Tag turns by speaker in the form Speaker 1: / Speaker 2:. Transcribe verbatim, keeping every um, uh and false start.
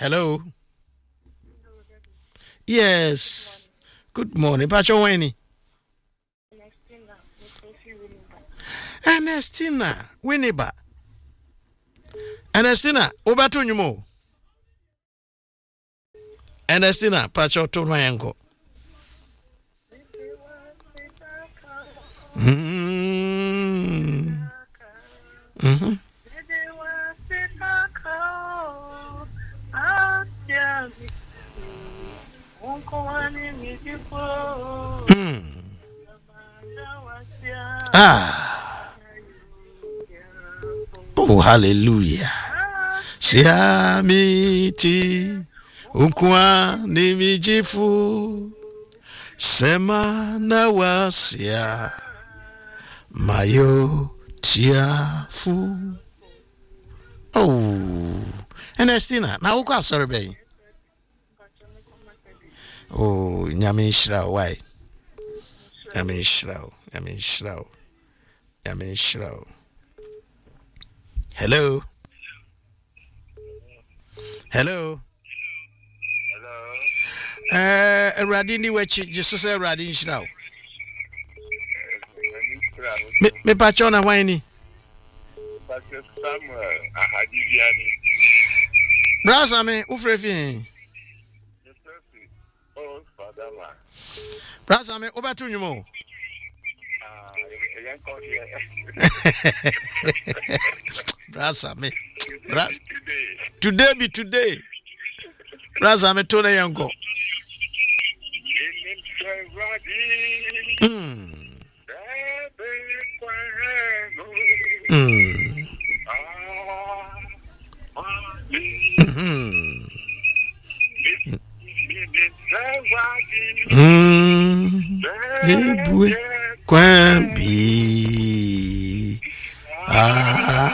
Speaker 1: Hello. Yes. Good morning. Pacho Weni. Ernestina Winiba. Ernestina, obatu nyumo. Ernestina, Pacho to my uncle. Mm. Mm-hmm. Mm. Ah. Oh, hallelujah. Siamiti ukwa nimijifu sema na wasia mayo tiafu. Oh, Ernestina, na uko asori be. Oh, nyame nhyira why? Nyame nhyira, nyame nhyira, nyame nhyira. Hello. Hello.
Speaker 2: Hello.
Speaker 1: Eh, Eradi ni wechi, Jesus Eradi nhyira. Me me pacho na why
Speaker 2: Pastor Samuel Ahadiviani.
Speaker 1: Brasa me ufrefi.
Speaker 2: Oh, Father man.
Speaker 1: Brasa me obatu nyumo.
Speaker 2: Ah, you call here.
Speaker 1: Brasa me. Bra
Speaker 2: Today.
Speaker 1: Today be today. Brasa me tone yanko. Mm. Mm. Mm. Mm. Kwambi. Ah.